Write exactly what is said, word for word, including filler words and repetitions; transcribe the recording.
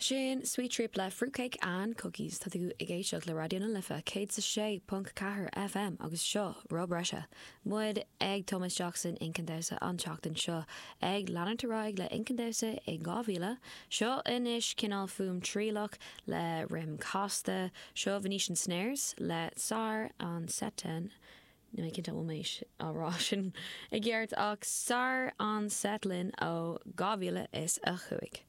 sin sweet trip le fruitcake and cookies tá tú ag éisteach le radio na lifa cé sa sé punt cahar F M agus seo Rob Russia. Muid ag Thomas Jackson incandésa an teachtain seo ag leanantaráig le incandésa ag gáhíle seo inis cinál fum trílach le rim costa seo Venetian Snares le sár an setan nu mé cinnta bhfuil árá sin i ggéirt ach sár an setlin ó gáhíle is a chuig.